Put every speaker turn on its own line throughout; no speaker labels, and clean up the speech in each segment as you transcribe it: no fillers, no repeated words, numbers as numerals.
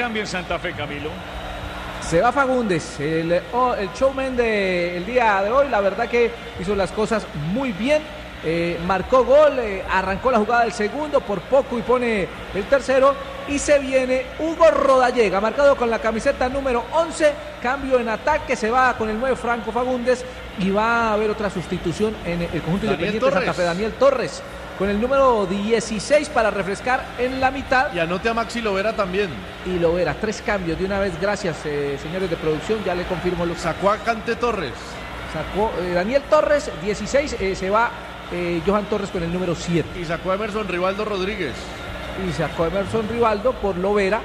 cambio en Santa Fe, Camilo.
Se va Fagundes, el showman del día de hoy. La verdad que hizo las cosas muy bien. Marcó gol, arrancó la jugada del segundo, por poco y pone el tercero. Y se viene Hugo Rodallega, marcado con la camiseta número 11. Cambio en ataque, se va con el 9 Franco Fagundes. Y va a haber otra sustitución en el conjunto independiente de Santa Fe. Daniel Torres con el número 16 para refrescar en la mitad.
Y anote a Maxi Lovera también.
Y Lovera, 3 cambios de una vez. Gracias, señores de producción, ya le confirmo lo que
sacó a Cante Torres.
Sacó Daniel Torres, 16, se va Johan Torres con el número 7.
Y sacó a Emerson Rivaldo Rodríguez.
Y sacó a Emerson Rivaldo por Lovera,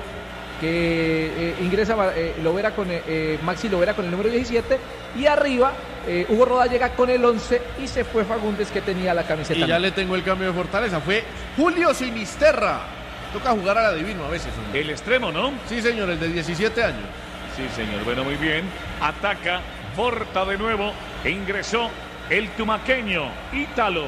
que ingresa Lovera con Maxi Lovera con el número 17. Y arriba Hugo Rodallega con el 11 y se fue Fagundes, que tenía la camiseta.
Y ya le tengo el cambio de Fortaleza, fue Julio Sinisterra. Toca jugar al adivino a veces.
¿No? El extremo, ¿no?
Sí, señor, el de 17 años.
Sí, señor, bueno, muy bien. Ataca Forta de nuevo e ingresó el tumaqueño Ítalo.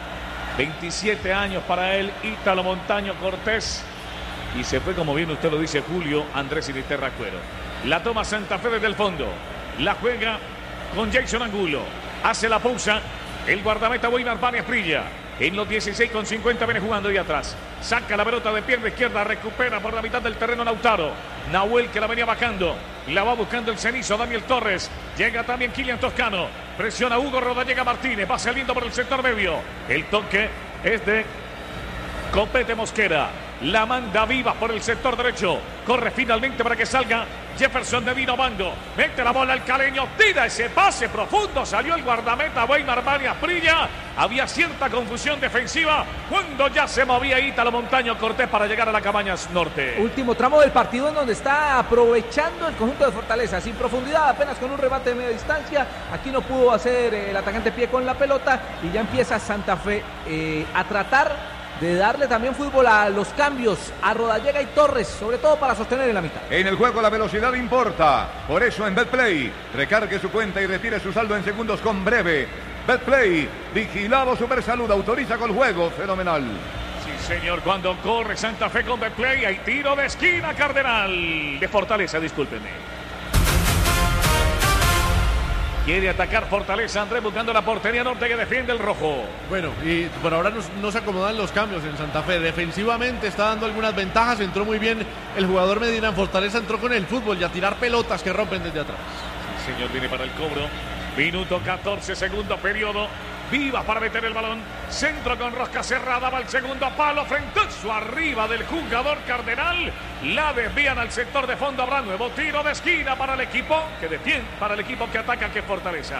27 años para él, Ítalo Montaño Cortés. Y se fue, como bien usted lo dice, Julio Andrés Sinisterra Cuero. La toma Santa Fe desde el fondo. La juega con Jason Angulo. Hace la pausa. El guardameta Weimar Bani Asprilla. En los 16,50 viene jugando ahí atrás. Saca la pelota de pierna izquierda. Recupera por la mitad del terreno Lautaro. Nahuel, que la venía bajando. La va buscando el cenizo Daniel Torres. Llega también Kylian Toscano. Presiona Hugo Rodallega Martínez. Va saliendo por el sector medio. El toque es de Copete Mosquera. La manda viva por el sector derecho. Corre finalmente para que salga Jefferson de Vino Bando. Mete la bola al caleño. Tira ese pase profundo. Salió el guardameta Weimar Bani Asprilla. Había cierta confusión defensiva cuando ya se movía Ítalo Montaño Cortés para llegar a la Cabañas Norte.
Último tramo del partido en donde está aprovechando el conjunto de Fortaleza. Sin profundidad, apenas con un remate de media distancia. Aquí no pudo hacer el atacante pie con la pelota. Y ya empieza Santa Fe a tratar de darle también fútbol a los cambios a Rodallega y Torres, sobre todo para sostener en la mitad.
En el juego la velocidad importa, por eso en Betplay recargue su cuenta y retire su saldo en segundos con Breve. Betplay, vigilado Supersalud, autoriza con juego fenomenal.
Sí, señor, cuando corre Santa Fe con Betplay, hay tiro de esquina Cardenal de Fortaleza, discúlpenme. Quiere atacar Fortaleza, Andrés, buscando la portería norte que defiende el rojo.
Bueno, y por ahora no se acomodan los cambios en Santa Fe. Defensivamente está dando algunas ventajas. Entró muy bien el jugador Medina en Fortaleza. Entró con el fútbol y a tirar pelotas que rompen desde atrás.
Sí, señor, viene para el cobro. Minuto 14, segundo periodo. Viva para meter el balón. Centro con rosca cerrada. Va al segundo palo. Frentazo arriba del jugador Cardenal. La desvían al sector de fondo. Habrá nuevo tiro de esquina para el equipo que defiende, para el equipo que ataca, que Fortaleza.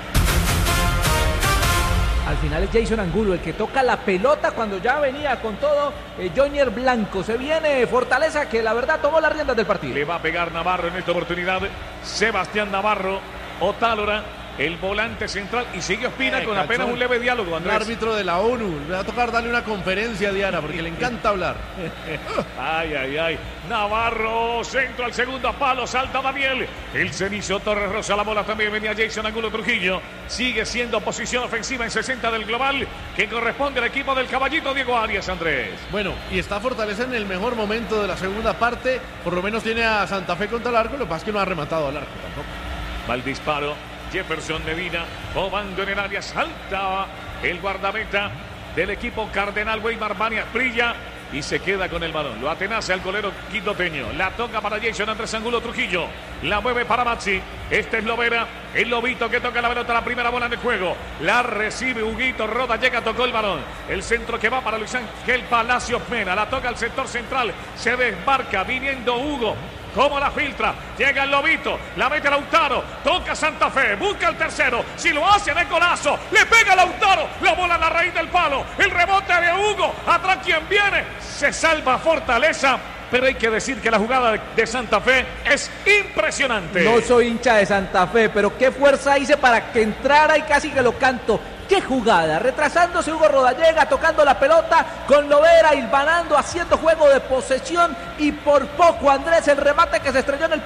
Al final es Jason Angulo el que toca la pelota cuando ya venía con todo Jonier Blanco. Se viene Fortaleza, que la verdad tomó las riendas del partido.
Le va a pegar Navarro en esta oportunidad. Sebastián Navarro. Otálora, el volante central, y sigue Ospina con apenas un leve diálogo, Andrés.
El árbitro de la ONU, le va a tocar darle una conferencia a Diana porque le encanta hablar.
Ay, ay, ay. Navarro, centro al segundo palo, salta Daniel. El cenizo Torres Rosa, la bola también venía Jason Angulo Trujillo. Sigue siendo posición ofensiva en 60 del global, que corresponde al equipo del caballito Diego Arias, Andrés.
Bueno, y está Fortaleza en el mejor momento de la segunda parte, por lo menos tiene a Santa Fe contra el arco, lo que pasa es que no ha rematado al arco tampoco.
Mal disparo, Jefferson Medina, jugando en el área, salta el guardameta del equipo Cardenal Weimar Bani Asprilla y se queda con el balón. Lo atenaza el golero quindoteño. La toca para Jason Andrés Angulo Trujillo. La mueve para Maxi. Este es Lovera, el lobito que toca la pelota, la primera bola en el juego. La recibe Huguito Rodallega, tocó el balón. El centro que va para Luis Ángel Palacios Mena. La toca al sector central. Se desmarca viniendo Hugo. ¿Cómo la filtra? Llega el lobito, la mete Lautaro, toca Santa Fe, busca el tercero, si lo hace de golazo, le pega Lautaro, la bola en la raíz del palo, el rebote de Hugo, atrás quien viene, se salva Fortaleza, pero hay que decir que la jugada de Santa Fe es impresionante.
No soy hincha de Santa Fe, pero qué fuerza hice para que entrara y casi que lo canto. ¡Qué jugada! Retrasándose Hugo Rodallega, tocando la pelota con Lovera, hilvanando, haciendo juego de posesión y por poco Andrés, el remate que se estrelló en el palo.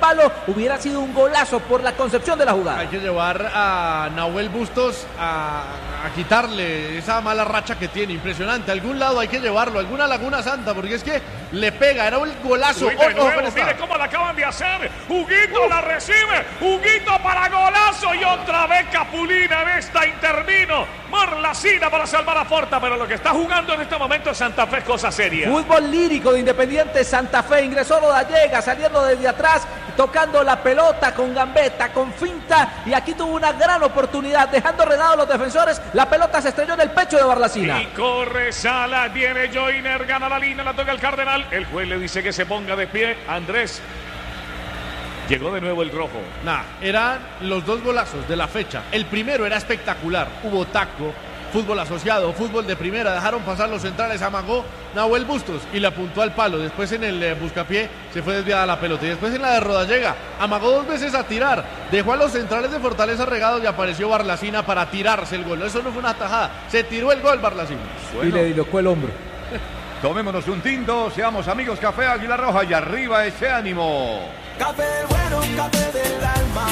palo, hubiera sido un golazo por la concepción de la jugada.
Hay que llevar a Nahuel Bustos a quitarle esa mala racha que tiene, impresionante. A algún lado hay que llevarlo, a alguna Laguna Santa, porque es que le pega, era un golazo.
Mire cómo la acaban de hacer. Huguito la recibe, Huguito para golazo y otra vez Capulina en esta intervino. Marlassina para salvar a Forta, pero lo que está jugando en este momento es Santa Fe es cosa seria.
Fútbol lírico de Independiente Santa Fe, ingresó Rodallega, saliendo desde atrás, tocando la pelota con gambeta, con finta, y aquí tuvo una gran oportunidad, dejando redados los defensores, la pelota se estrelló en el pecho de Marlassina.
Y corre Sala, viene Joyner, gana la línea, la toca el Cardenal, el juez le dice que se ponga de pie, Andrés. Llegó de nuevo el rojo.
Eran los dos golazos de la fecha. El primero era espectacular, hubo taco, fútbol asociado, fútbol de primera, dejaron pasar los centrales, amagó Nahuel Bustos y la apuntó al palo. Después en el buscapié se fue desviada la pelota y después en la de Rodallega amagó dos veces a tirar, dejó a los centrales de Fortaleza regados y apareció Marlassina para tirarse el gol. Eso no fue una tajada, se tiró el gol Marlassina.
Y le dislocó el hombro.
Tomémonos un tinto, seamos amigos. Café Águila Roja y arriba ese ánimo.
Café bueno, café del alma.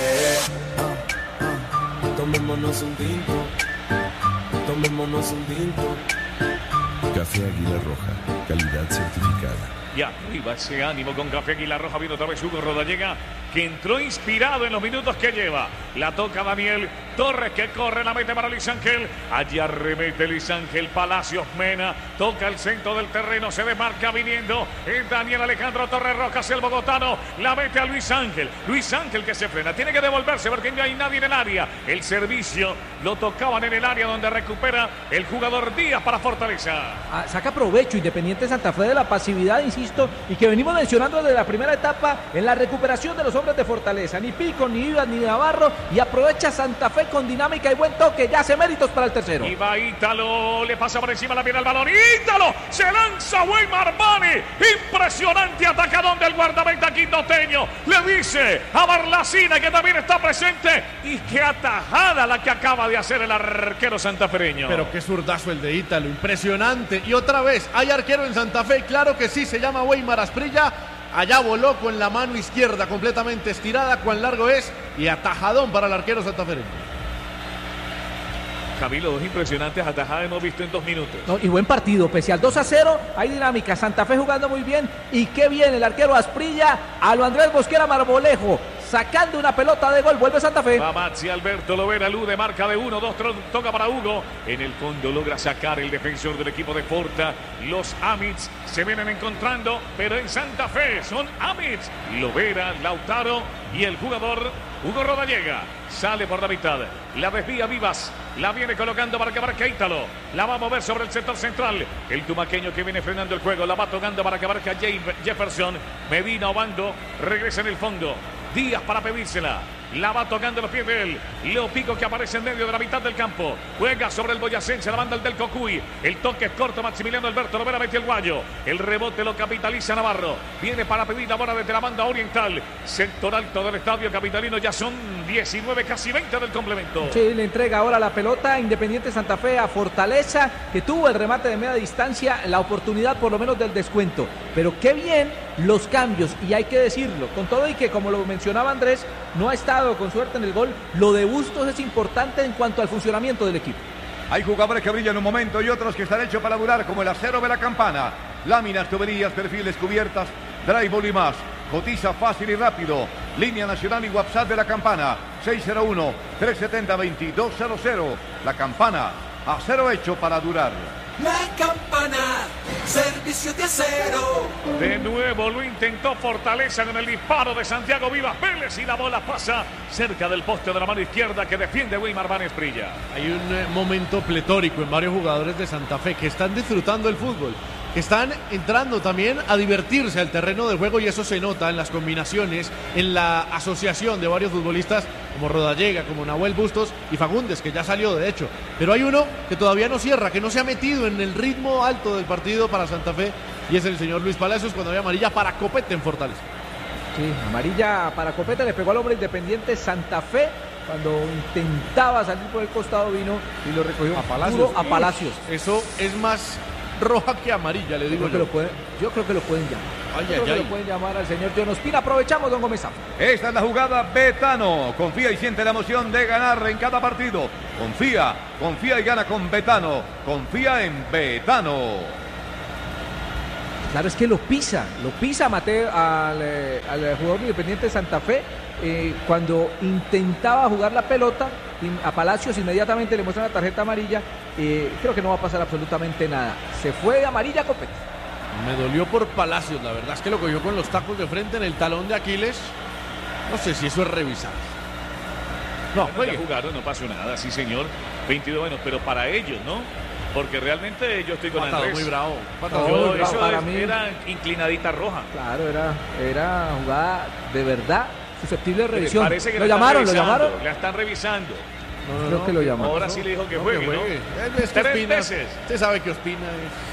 Tomémonos un tinto. Tomémonos un tinto.
Café Águila Roja, calidad certificada.
Y arriba ese ánimo con Café Águila Roja. Viene otra vez Hugo Rodallega, que entró inspirado en los minutos que lleva. La toca Daniel Torres, que corre, la mete para Luis Ángel. Allí arremete Luis Ángel. Palacios Mena toca el centro del terreno, se desmarca viniendo Daniel Alejandro Torres Rojas, el bogotano. La mete a Luis Ángel. Luis Ángel que se frena, tiene que devolverse porque no hay nadie en el área. El servicio lo tocaban en el área donde recupera el jugador Díaz para Fortaleza.
Saca provecho Independiente Santa Fe de la pasividad, insisto, y que venimos mencionando desde la primera etapa en la recuperación de los hombres de Fortaleza. Ni Pico, ni Vivas, ni Navarro, y aprovecha Santa Fe con dinámica y buen toque, ya hace méritos para el tercero.
Y va Ítalo, le pasa por encima la pierna al balón. Ítalo, se lanza Weimar Bani. Impresionante atacadón del guardameta quindoteño. Le dice a Marlassina, que también está presente. Y qué atajada la que acaba de hacer el arquero santafereño.
Pero qué zurdazo el de Ítalo, impresionante. Y otra vez, hay arquero en Santa Fe, claro que sí, se llama Weimar Asprilla. Allá voló con la mano izquierda completamente estirada, cuán largo es, y atajadón para el arquero santafereño.
Camilo, dos impresionantes atajadas hemos visto en 2 minutos.
No, y buen partido, pese al 2-0, hay dinámica, Santa Fe jugando muy bien, y qué bien el arquero Asprilla, a lo Andrés Mosquera Marmolejo, sacando una pelota de gol, vuelve Santa Fe.
Va Maxi Alberto Lovera, Lude, marca de 1-2, toca para Hugo. En el fondo logra sacar el defensor del equipo de Forta. Los Amits se vienen encontrando, pero en Santa Fe son Amits, Lovera, Lautaro y el jugador Hugo Rodallega. Sale por la mitad, la desvía Vivas, la viene colocando para que marque Ítalo, la va a mover sobre el sector central, el tumaqueño que viene frenando el juego, la va tocando para que marque Jefferson, Medina Obando, regresa en el fondo, Díaz para pedírsela, la va tocando los pies de él, Leo Pico que aparece en medio de la mitad del campo, juega sobre el boyacense, la banda el del Cocuy, el toque es corto, Maximiliano Alberto Lovera mete el guayo, el rebote lo capitaliza Navarro, viene para pedir la bola desde la banda oriental, sector alto del estadio capitalino, ya son 19, casi 20 del complemento.
Sí, le entrega ahora la pelota Independiente Santa Fe a Fortaleza, que tuvo el remate de media distancia, la oportunidad por lo menos del descuento, pero qué bien los cambios, y hay que decirlo, con todo y que como lo mencionaba Andrés, no ha estado con suerte en el gol, lo de Bustos es importante en cuanto al funcionamiento del equipo.
Hay jugadores que brillan un momento y otros que están hechos para durar, como el acero de la Campana. Láminas, tuberías, perfiles, cubiertas, drywall y más. Cotiza fácil y rápido. Línea nacional y WhatsApp de la Campana. 601-370-2200. La Campana, acero hecho para durar.
La Campana, servicio de acero.
De nuevo lo intentó Fortaleza con el disparo de Santiago Vivas Vélez y la bola pasa cerca del poste de la mano izquierda que defiende Weimar Bani Asprilla.
Hay un momento pletórico en varios jugadores de Santa Fe que están disfrutando el fútbol, que están entrando también a divertirse al terreno del juego, y eso se nota en las combinaciones, en la asociación de varios futbolistas como Rodallega, como Nahuel Bustos y Fagundes, que ya salió de hecho, pero hay uno que todavía no cierra, que no se ha metido en el ritmo alto del partido para Santa Fe, y es el señor Luis Palacios, cuando había amarilla para Copete en Fortaleza.
Sí, amarilla para Copete, le pegó al hombre Independiente Santa Fe, cuando intentaba salir por el costado vino y lo recogió
a Palacios.
A Palacios.
Eso es más roja que amarilla, le digo yo.
Yo creo que lo pueden llamar. Creo que lo pueden llamar al señor John Ospina. Aprovechamos, don Gómez Zafra.
Esta es la jugada Betano. Confía y siente la emoción de ganar en cada partido. Confía y gana con Betano. Confía en Betano.
Claro, es que lo pisa Mateo al jugador Independiente de Santa Fe. Cuando intentaba jugar la pelota a Palacios, inmediatamente le muestran la tarjeta amarilla. Creo que no va a pasar absolutamente nada. Se fue de amarilla Copete.
Me dolió por Palacios, la verdad es que lo cogió con los tacos de frente en el talón de Aquiles. No sé si eso es revisar.
No, ya jugaron, no pasó nada, sí señor. 22 buenos, pero para ellos, ¿no? Porque realmente yo estoy con Andrés.
Muy bravo.
Eso
para mí
era inclinadita roja.
Claro, era jugada de verdad susceptible de revisión.
Parece que
¿Lo llamaron?
La están revisando.
Creo que lo llamaron.
Ahora sí le dijo que juegue, ¿no?
Es que 3 veces. Usted sabe que Ospina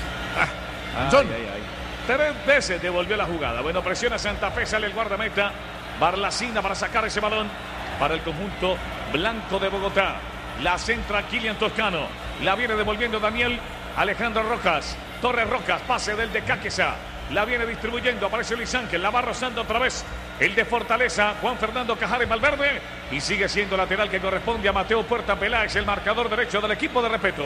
es...
Ay. 3 veces devolvió la jugada. Bueno, presiona Santa Fe, sale el guardameta Barlacina para sacar ese balón para el conjunto blanco de Bogotá. La centra Kilian Toscano. La viene devolviendo Daniel Alejandro Rojas. Torres Rojas, pase del de Cáqueza. La viene distribuyendo, aparece Luis Ángel. La va rozando otra vez el de Fortaleza, Juan Fernando Cajares Valverde. Y sigue siendo lateral que corresponde a Mateo Puerta Peláez, el marcador derecho del equipo de Repeto.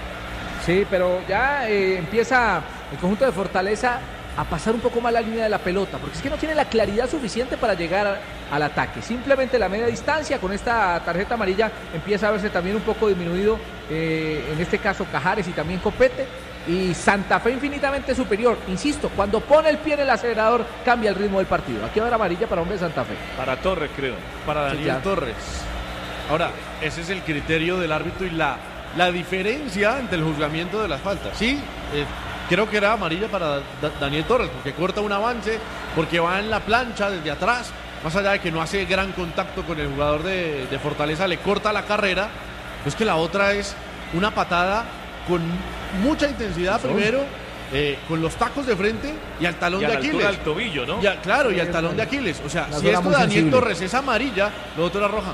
Sí, pero ya empieza el conjunto de Fortaleza a pasar un poco más la línea de la pelota, porque es que no tiene la claridad suficiente para llegar al ataque. Simplemente la media distancia, con esta tarjeta amarilla empieza a verse también un poco disminuido, en este caso Cajares y también Copete, y Santa Fe infinitamente superior. Insisto, cuando pone el pie en el acelerador cambia el ritmo del partido. Aquí va a haber amarilla para hombre de Santa Fe.
Para Torres, creo.
Para Daniel Torres. Ahora, ese es el criterio del árbitro y la diferencia entre el juzgamiento de las faltas. Sí, creo que era amarilla para Daniel Torres, porque corta un avance, porque va en la plancha desde atrás, más allá de que no hace gran contacto con el jugador de Fortaleza, le corta la carrera. Es que la otra es una patada con mucha intensidad primero, con los tacos de frente y al talón de Aquiles.
Al tobillo, ¿no?
Claro, y al talón de Aquiles. O sea, si esto de Daniel Torres es amarilla, lo otro era roja.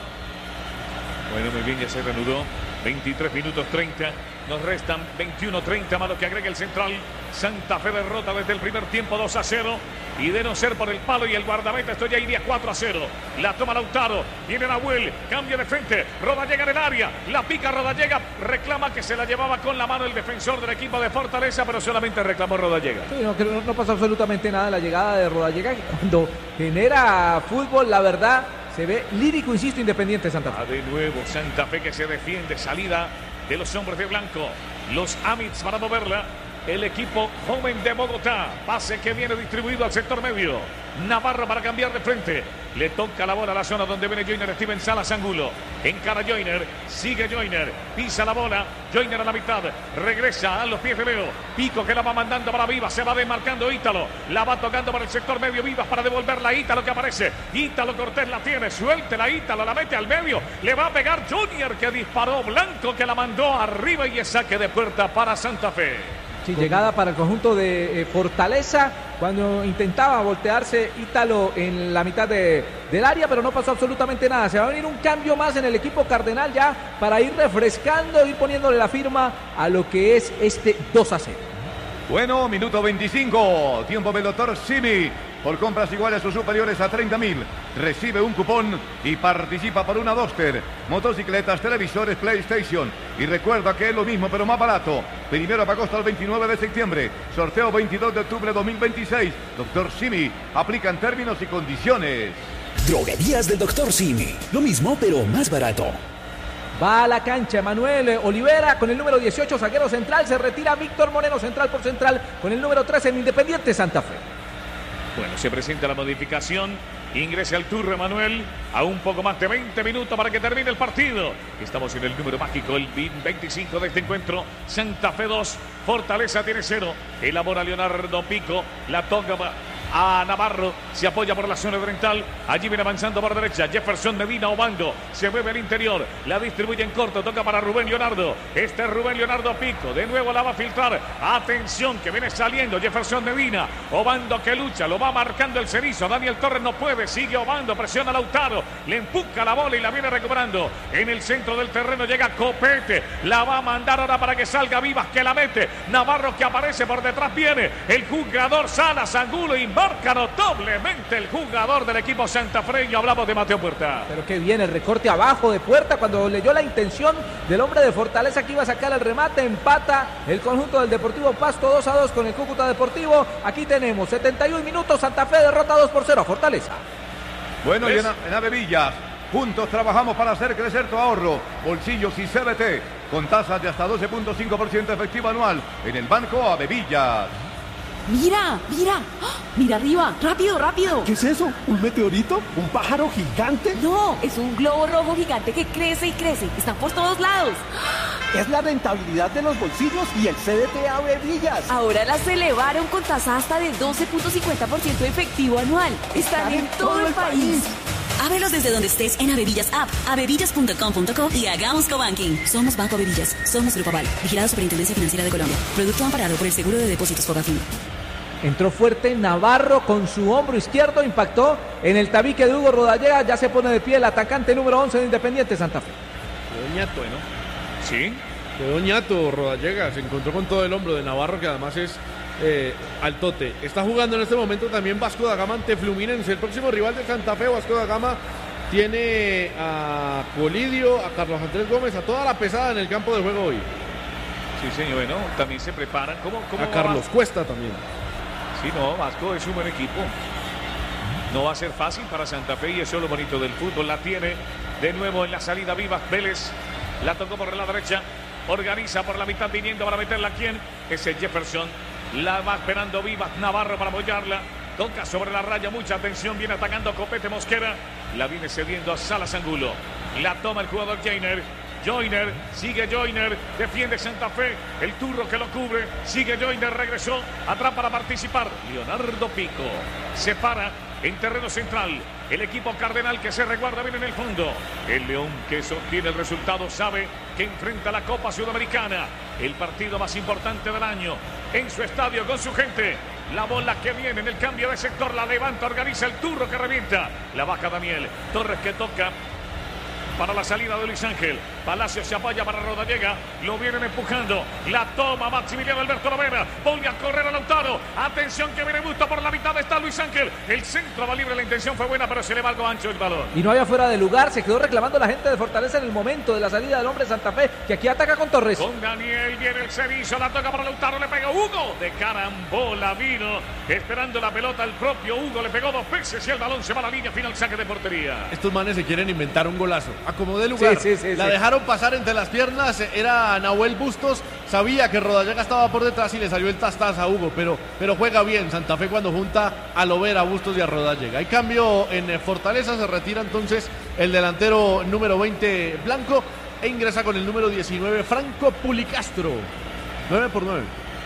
Bueno, muy bien, ya se reanudó. 23 minutos 30. Nos restan 21-30 más lo que agrega el central. Santa Fe derrota desde el primer tiempo 2-0. Y de no ser por el palo y el guardameta, esto ya iría 4-0. La toma Lautaro. Viene Nahuel. Cambia de frente. Rodallega en el área. La pica Rodallega. Reclama que se la llevaba con la mano el defensor del equipo de Fortaleza, pero solamente reclamó Rodallega.
Sí, no pasa absolutamente nada. La llegada de Rodallega, que cuando genera fútbol, la verdad, se ve lírico, insisto, Independiente Santa Fe.
De nuevo Santa Fe que se defiende. Salida de los hombres de blanco. Los Amits para moverla. El equipo joven de Bogotá. Pase que viene distribuido al sector medio. Navarro para cambiar de frente. Le toca la bola a la zona donde viene Joyner. Steven Salas Angulo. Encara Joyner. Sigue Joyner. Pisa la bola. Joyner a la mitad. Regresa a los pies de Leo. Pico que la va mandando para Vivas. Se va desmarcando Ítalo. La va tocando para el sector medio. Vivas para devolverla a Ítalo que aparece. Ítalo Cortés la tiene. Suéltela Ítalo. La mete al medio. Le va a pegar Junior que disparó. Blanco que la mandó arriba y es saque de puerta para Santa Fe.
Sí, llegada para el conjunto de Fortaleza cuando intentaba voltearse Ítalo en la mitad del área, pero no pasó absolutamente nada. Se va a venir un cambio más en el equipo cardenal ya para ir refrescando, ir poniéndole la firma a lo que es este 2-0.
Bueno, minuto 25, tiempo Velotor Simi. Por compras iguales o superiores a 30.000, recibe un cupón y participa por una Duster, motocicletas, televisores, PlayStation. Y recuerda que es lo mismo pero más barato. Primero para agosto al 29 de septiembre. Sorteo 22 de octubre de 2026. Dr. Simi, aplican términos y condiciones.
Droguerías del Dr. Simi. Lo mismo pero más barato.
Va a la cancha Manuel Olivera con el número 18, zaguero central. Se retira Víctor Moreno, central por central, con el número 13 en Independiente Santa Fe.
Bueno, se presenta la modificación. Ingrese al turno Manuel a un poco más de 20 minutos para que termine el partido. Estamos en el número mágico, el 25 de este encuentro. Santa Fe 2, Fortaleza tiene 0. Elabora Leonardo Pico, la toca a Navarro, se apoya por la zona oriental. Allí viene avanzando por derecha Jefferson Medina Obando, se mueve al interior, la distribuye en corto, toca para Rubén Leonardo. Este es Rubén Leonardo Pico, de nuevo la va a filtrar. Atención que viene saliendo Jefferson Medina. Obando que lucha, lo va marcando el Cerizo. Daniel Torres no puede, sigue Obando, presiona a Lautaro, le empuja la bola y la viene recuperando. En el centro del terreno llega Copete, la va a mandar ahora para que salga Vivas, que la mete. Navarro que aparece por detrás, viene el jugador Salas Angulo, invade marca notablemente el jugador del equipo santafreño. Hablamos de Mateo Puerta.
Pero qué bien el recorte abajo de Puerta cuando leyó la intención del hombre de Fortaleza que iba a sacar el remate. Empata el conjunto del Deportivo Pasto 2-2 con el Cúcuta Deportivo. Aquí tenemos 71 minutos, Santa Fe derrota 2-0 a Fortaleza.
Bueno, y en Avevillas, juntos trabajamos para hacer crecer tu ahorro. Bolsillos y CBT, con tasas de hasta 12.5% efectivo anual en el Banco Avevillas.
Mira, mira, ¡ah! Mira arriba, rápido, rápido.
¿Qué es eso? ¿Un meteorito? ¿Un pájaro gigante?
No, es un globo rojo gigante que crece y crece. Están por todos lados.
Es la rentabilidad de los bolsillos y el CDT Avevillas.
Ahora las elevaron con tasa hasta de 12.50% efectivo anual. Están en todo el país.
Ábrelos desde donde estés en Avevillas App, avevillas.com.co y hagamos cobanking. Somos Banco Avevillas, somos Grupo Aval, vigilado Superintendencia Financiera de Colombia. Producto amparado por el Seguro de Depósitos Fogafín.
Entró fuerte Navarro con su hombro izquierdo, impactó en el tabique de Hugo Rodallega. Ya se pone de pie el atacante número 11 de Independiente Santa Fe.
Quedó ñato, ¿no?
Sí.
Quedó ñato Rodallega, se encontró con todo el hombro de Navarro, que además es altote. Está jugando en este momento también Vasco da Gama ante Fluminense. El próximo rival de Santa Fe, Vasco da Gama, tiene a Colidio, a Carlos Andrés Gómez, a toda la pesada en el campo de juego hoy.
Sí, señor. Bueno, también se preparan. ¿Cómo
a Carlos Cuesta también.
Sí, no, Vasco es un buen equipo. No va a ser fácil para Santa Fe y eso es lo bonito del fútbol. La tiene de nuevo en la salida Vivas Vélez. La tocó por la derecha. Organiza por la mitad viniendo para meterla. ¿Quién? Ese Jefferson. La va esperando Vivas Navarro para apoyarla. Toca sobre la raya. Mucha atención. Viene atacando Copete Mosquera. La viene cediendo a Salas Angulo. La toma el jugador Joyner. Joyner, sigue Joyner, defiende Santa Fe, el turro que lo cubre, sigue Joyner, regresó, atrás para participar, Leonardo Pico, se para en terreno central, el equipo cardenal que se resguarda bien en el fondo, el León que sostiene el resultado sabe que enfrenta la Copa Sudamericana, el partido más importante del año, en su estadio con su gente, la bola que viene en el cambio de sector, la levanta, organiza el turro que revienta, la baja Daniel, Torres que toca, para la salida de Luis Ángel. Palacio se apoya para Rodallega. Lo vienen empujando. La toma Maximiliano Alberto Lovera. Vuelve a correr a Lautaro. Atención que viene Busto por la mitad. Está Luis Ángel. El centro va libre. La intención fue buena, pero se le va algo ancho el balón.
Y no había fuera de lugar. Se quedó reclamando la gente de Fortaleza en el momento de la salida del hombre de Santa Fe, que aquí ataca con Torres.
Con Daniel viene el servicio. La toca para Lautaro. Le pega Hugo. De carambola vino. Esperando la pelota el propio Hugo. Le pegó 2 veces y el balón se va a la línea final. Saque de portería.
Estos manes se quieren inventar un golazo. Acomodé lugar.
Sí,
la dejaron pasar entre las piernas. Era Nahuel Bustos. Sabía que Rodallega estaba por detrás y le salió el tas-tas a Hugo. Pero juega bien Santa Fe cuando junta a Lovera, a Bustos y a Rodallega. Hay cambio en Fortaleza. Se retira entonces el delantero número 20 Blanco e ingresa con el número 19 Franco Pulicastro. 9x9.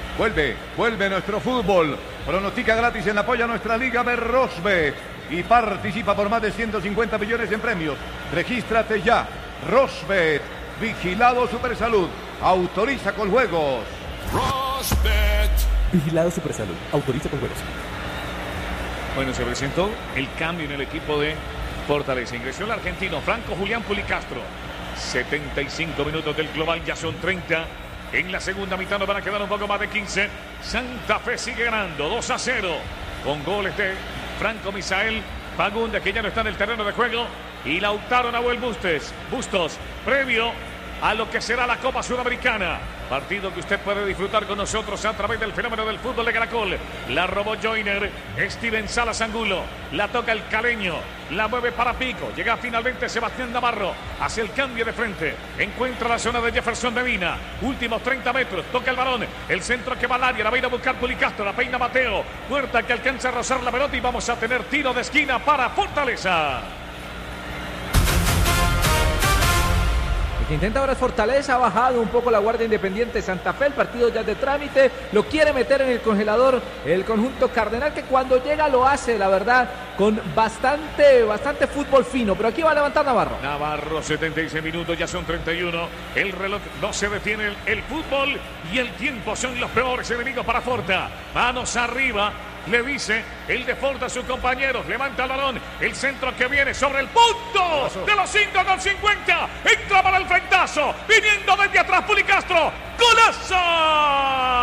Vuelve nuestro fútbol. Pronostica gratis en apoyo a nuestra liga de Rosbet y participa por más de 150 millones en premios. Regístrate ya. Rosbet, vigilado Supersalud, autoriza con juegos.
Rosbet,
Vigilado Supersalud, autoriza con juegos.
Bueno, se presentó el cambio en el equipo de Fortaleza. Ingresó el argentino Franco Julián Pulicastro. 75 minutos del global, ya son 30. En la segunda mitad nos van a quedar un poco más de 15. Santa Fe sigue ganando 2-0 con goles de Franco Misael Fagundes, que ya no está en el terreno de juego, y Lautaro Nahuel Bustos, previo a lo que será la Copa Sudamericana. Partido que usted puede disfrutar con nosotros a través del fenómeno del fútbol de Caracol. La robó Joyner, Steven Salas Angulo, la toca el caleño, la mueve para Pico, llega finalmente Sebastián Navarro, hace el cambio de frente, encuentra la zona de Jefferson Medina, últimos 30 metros, toca el balón, el centro que va al área, la va a ir a buscar Pulicastro, la peina Mateo, puerta que alcanza a rozar la pelota y vamos a tener tiro de esquina para Fortaleza.
El que intenta ahora es Fortaleza, ha bajado un poco la guardia Independiente Santa Fe, el partido ya es de trámite, lo quiere meter en el congelador el conjunto cardenal, que cuando llega lo hace, la verdad, con bastante fútbol fino, pero aquí va a levantar Navarro.
76 minutos, ya son 31, el reloj no se detiene, el fútbol y el tiempo son los peores enemigos para Forta, manos arriba. Le dice el de Forta a sus compañeros. Levanta el balón. El centro que viene sobre el punto de los 5 con 50. Entra para el frentazo. Viniendo desde atrás Pulicastro. ¡Golazo!